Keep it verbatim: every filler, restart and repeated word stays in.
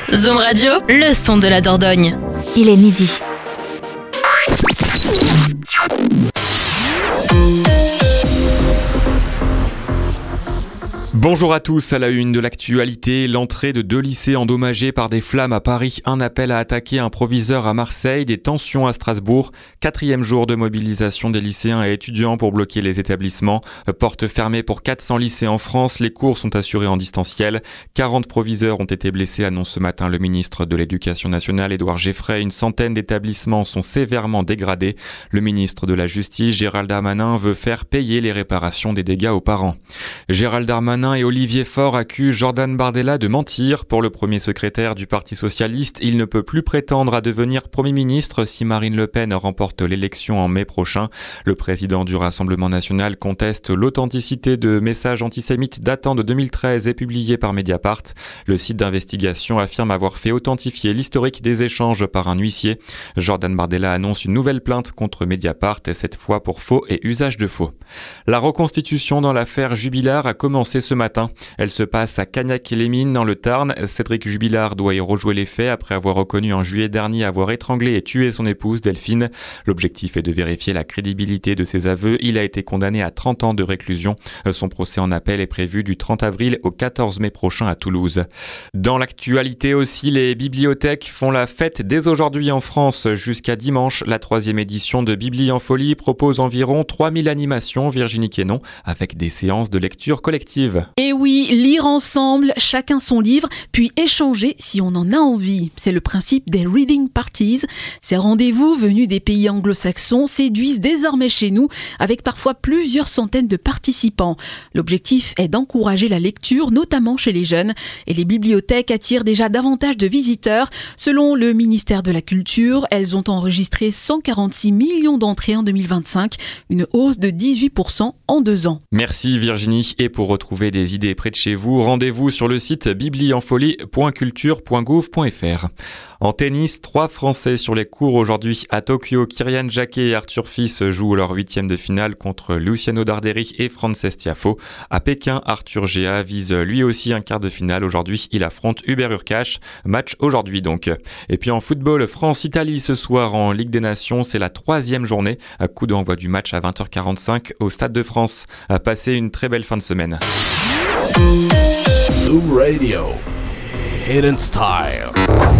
Zoom Radio, le son de la Dordogne. Il est midi. Bonjour à tous, à la une de l'actualité, l'entrée de deux lycées endommagés par des flammes à Paris, un appel à attaquer un proviseur à Marseille, des tensions à Strasbourg, quatrième jour de mobilisation des lycéens et étudiants pour bloquer les établissements, porte fermée pour quatre cents lycées en France, les cours sont assurés en distanciel, quarante proviseurs ont été blessés, annonce ce matin le ministre de l'Éducation nationale Édouard Geoffrey, une centaine d'établissements sont sévèrement dégradés, le ministre de la Justice Gérald Darmanin veut faire payer les réparations des dégâts aux parents. Gérald Darmanin et Olivier Faure accusent Jordan Bardella de mentir. Pour le premier secrétaire du Parti socialiste, il ne peut plus prétendre à devenir Premier ministre si Marine Le Pen remporte l'élection en mai prochain. Le président du Rassemblement national conteste l'authenticité de messages antisémites datant de deux mille treize et publiés par Mediapart. Le site d'investigation affirme avoir fait authentifier l'historique des échanges par un huissier. Jordan Bardella annonce une nouvelle plainte contre Mediapart, et cette fois pour faux et usage de faux. La reconstitution dans l'affaire Jubilard a commencé ce matin. Elle se passe à Cagnac-les-Mines dans le Tarn. Cédric Jubilard doit y rejouer les faits après avoir reconnu en juillet dernier avoir étranglé et tué son épouse Delphine. L'objectif est de vérifier la crédibilité de ses aveux. Il a été condamné à trente ans de réclusion. Son procès en appel est prévu du trente avril au quatorze mai prochain à Toulouse. Dans l'actualité aussi, les bibliothèques font la fête dès aujourd'hui en France. Jusqu'à dimanche, la troisième édition de Bibli en folie propose environ trois mille animations, Virginie Quénon, avec des séances de lecture collective. Et oui, lire ensemble, chacun son livre, puis échanger si on en a envie. C'est le principe des reading parties. Ces rendez-vous venus des pays anglo-saxons séduisent désormais chez nous, avec parfois plusieurs centaines de participants. L'objectif est d'encourager la lecture, notamment chez les jeunes. Et les bibliothèques attirent déjà davantage de visiteurs. Selon le ministère de la Culture, elles ont enregistré cent quarante-six millions d'entrées en deux mille vingt-cinq, une hausse de dix-huit pour cent en deux ans. Merci Virginie, et pour retrouver des idées près de chez vous, rendez-vous sur le site biblienfolie point culture point gouv point f r. En tennis, trois Français sur les cours aujourd'hui à Tokyo. Kyrian Jacquet et Arthur Fils jouent leur huitième de finale contre Luciano Darderi et Frances Tiafoe. À Pékin, Arthur Géa vise lui aussi un quart de finale. Aujourd'hui, il affronte Hubert Hurkacz. Match aujourd'hui donc. Et puis en football, France-Italie ce soir en Ligue des Nations. C'est la troisième journée. Coup d'envoi du match à vingt heures quarante-cinq au Stade de France. Passez une très belle fin de semaine. Zoom Radio, Hidden Style.